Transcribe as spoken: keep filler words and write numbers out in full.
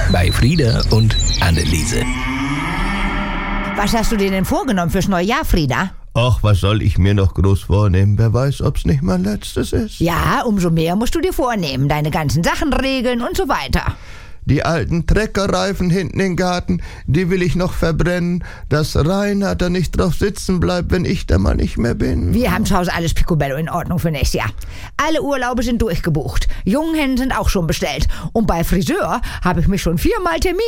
bei Frieda und Anneliese. Was hast du dir denn vorgenommen fürs neue Jahr, Frieda? Ach, was soll ich mir noch groß vornehmen? Wer weiß, ob's nicht mein letztes ist. Ja, umso mehr musst du dir vornehmen. Deine ganzen Sachen regeln und so weiter. Die alten Treckerreifen hinten im Garten, die will ich noch verbrennen, dass Rainer da nicht drauf sitzen bleibt, wenn ich da mal nicht mehr bin. Wir haben zu Hause alles picobello in Ordnung für nächstes Jahr. Alle Urlaube sind durchgebucht. Junghen sind auch schon bestellt. Und bei Friseur habe ich mich schon viermal Termin